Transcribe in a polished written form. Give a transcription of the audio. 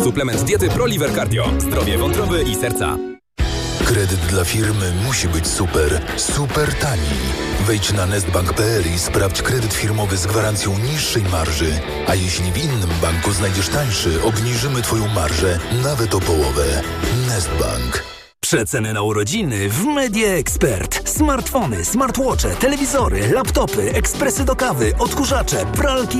Suplement diety ProLiver Cardio. Zdrowie wątroby i serca. Kredyt dla firmy musi być super. Super tani. Wejdź na nestbank.pl i sprawdź kredyt firmowy z gwarancją niższej marży. A jeśli w innym banku znajdziesz tańszy, obniżymy Twoją marżę nawet o połowę. Nestbank. Przeceny na urodziny w Media Expert. Smartfony, smartwatche, telewizory, laptopy, ekspresy do kawy, odkurzacze, pralki